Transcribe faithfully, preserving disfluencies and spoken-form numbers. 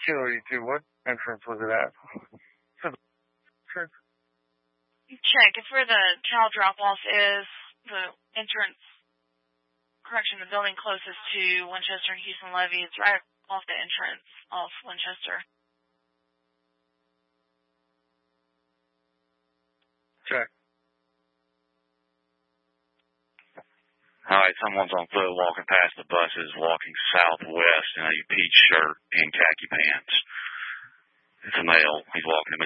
Kilo eighty-two, what entrance was it at? For the entrance? Check. It's where the cow drop-off is, the entrance, correction, the building closest to Winchester and Houston Levee. It's right off the entrance off Winchester. Check. All right, someone's on foot walking past the buses, walking southwest in a peach shirt and khaki pants. It's a male. He's walking in